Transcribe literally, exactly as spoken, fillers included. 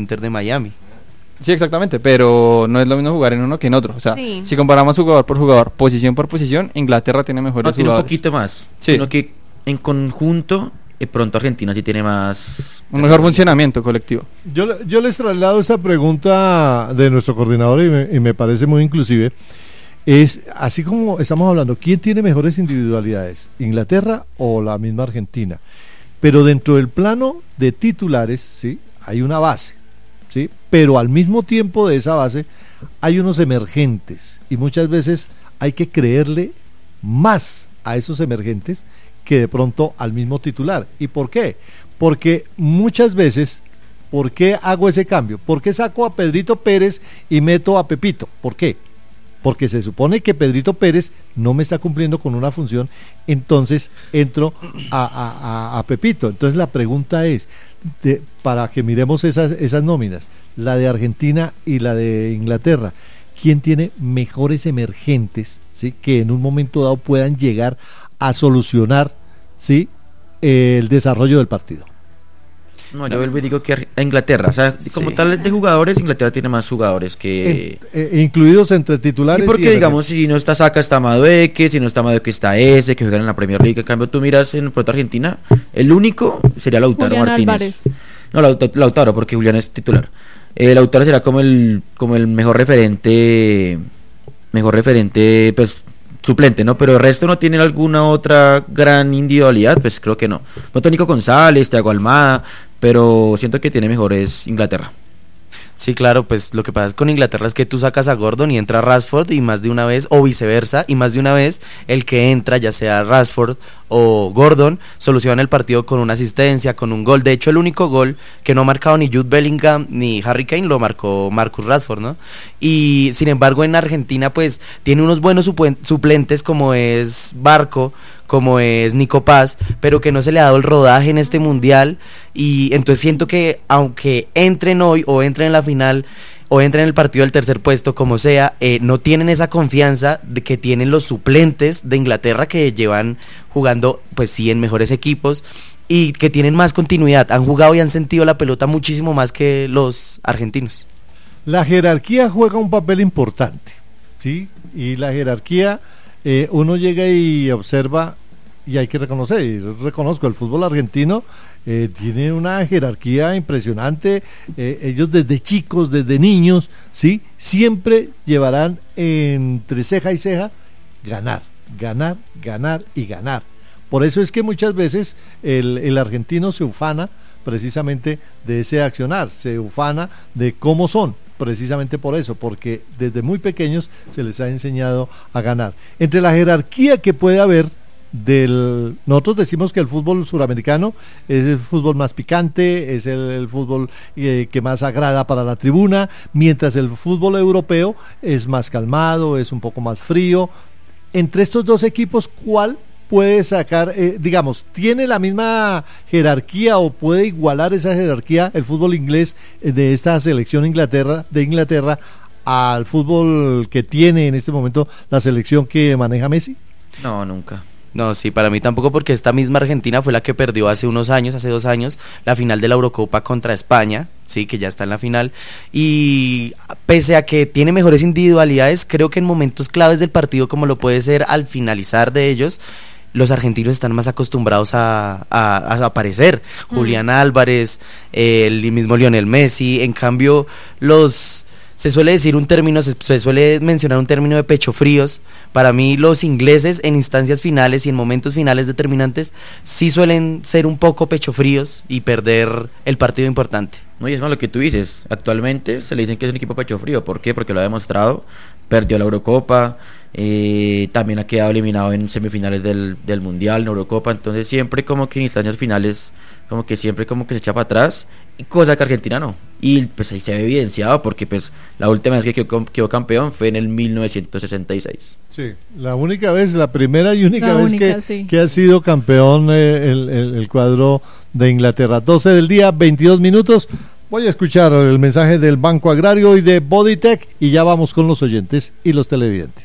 Inter de Miami. Sí, exactamente, pero no es lo mismo jugar en uno que en otro. O sea, sí. Si comparamos jugador por jugador, posición por posición, Inglaterra tiene mejores no, tiene jugadores. un poquito más, sí. Sino que en conjunto, de pronto Argentina sí tiene más... Un mejor funcionamiento colectivo. Yo, yo les traslado esta pregunta de nuestro coordinador y me, y me parece muy inclusive. Es, así como estamos hablando, ¿quién tiene mejores individualidades? ¿Inglaterra o la misma Argentina? Pero dentro del plano de titulares, ¿sí? Hay una base, ¿sí? Pero al mismo tiempo de esa base hay unos emergentes y muchas veces hay que creerle más a esos emergentes que de pronto al mismo titular. ¿Y por qué? Porque muchas veces, ¿por qué hago ese cambio? ¿Por qué saco a Pedrito Pérez y meto a Pepito? ¿Por qué? Porque se supone que Pedrito Pérez no me está cumpliendo con una función, entonces entro a, a, a, a Pepito. Entonces la pregunta es, de, para que miremos esas, esas nóminas, la de Argentina y la de Inglaterra, ¿quién tiene mejores emergentes, ¿sí? Que en un momento dado puedan llegar a solucionar, ¿sí? El desarrollo del partido? No, yo vuelvo y digo que a Inglaterra, o sea, como sí. tal de jugadores, Inglaterra tiene más jugadores que... En, eh, incluidos entre titulares. Sí, porque y digamos, si no está Saka, está Madueque, si no está Madueque, está ese, que juegan en la Premier League. En cambio, tú miras en el Puerto Argentina, el único sería Lautaro Julián Martínez. Álvarez. No, Lautaro, Lautaro, porque Julián es titular. Eh, Lautaro será como el como el mejor referente, mejor referente, pues... suplente, ¿no? Pero el resto no tiene alguna otra gran individualidad, pues creo que no. No Tónico González, Thiago Almada, pero siento que tiene mejores Inglaterra. Sí, claro, pues lo que pasa con Inglaterra es que tú sacas a Gordon y entra Rashford y más de una vez, o viceversa, y más de una vez el que entra, ya sea Rashford o Gordon, soluciona el partido con una asistencia, con un gol. De hecho, el único gol que no ha marcado ni Jude Bellingham ni Harry Kane lo marcó Marcus Rashford, ¿no? Y sin embargo en Argentina pues tiene unos buenos suplentes como es Barco, como es Nico Paz, pero que no se le ha dado el rodaje en este mundial, y entonces siento que aunque entren hoy o entren en la final o entren en el partido del tercer puesto, como sea, eh, no tienen esa confianza de que tienen los suplentes de Inglaterra, que llevan jugando pues sí en mejores equipos y que tienen más continuidad, han jugado y han sentido la pelota muchísimo más que los argentinos. La jerarquía juega un papel importante, ¿sí? Y la jerarquía, eh, uno llega y observa, y hay que reconocer, y reconozco, el fútbol argentino eh, tiene una jerarquía impresionante. Eh, ellos desde chicos, desde niños, ¿sí? Siempre llevarán entre ceja y ceja ganar, ganar, ganar y ganar. Por eso es que muchas veces el, el argentino se ufana precisamente de ese accionar, se ufana de cómo son, precisamente por eso, porque desde muy pequeños se les ha enseñado a ganar. Entre la jerarquía que puede haber del, nosotros decimos que el fútbol suramericano es el fútbol más picante, es el, el fútbol eh, que más agrada para la tribuna, mientras el fútbol europeo es más calmado, es un poco más frío. Entre estos dos equipos, ¿cuál puede sacar, eh, digamos, tiene la misma jerarquía o puede igualar esa jerarquía el fútbol inglés eh, de esta selección Inglaterra, de Inglaterra al fútbol que tiene en este momento la selección que maneja Messi? No, nunca. No, sí, para mí tampoco, porque esta misma Argentina fue la que perdió hace unos años, hace dos años, la final de la Eurocopa contra España, sí, que ya está en la final, y pese a que tiene mejores individualidades, creo que en momentos claves del partido, como lo puede ser al finalizar de ellos, los argentinos están más acostumbrados a, a, a aparecer, mm. Julián Álvarez, eh, el mismo Lionel Messi. En cambio, los... se suele decir un término, se, se suele mencionar un término de pecho fríos. Para mí los ingleses en instancias finales y en momentos finales determinantes sí suelen ser un poco pecho fríos y perder el partido importante. No, y es más lo que tú dices, actualmente se le dicen que es un equipo pecho frío. ¿Por qué? Porque lo ha demostrado, perdió la Eurocopa, eh, también ha quedado eliminado en semifinales del, del Mundial, en Eurocopa, entonces siempre como que en instancias finales, como que siempre como que se echa para atrás, y cosa que Argentina no, y pues ahí se ve evidenciado, porque pues la última vez que quedó, quedó campeón fue en el mil novecientos sesenta y seis. Sí, la única vez, la primera y única la vez única, que, sí. que ha sido campeón eh, el, el, el cuadro de Inglaterra. doce del día, veintidós minutos. Voy a escuchar el mensaje del Banco Agrario y de Bodytech y ya vamos con los oyentes y los televidentes.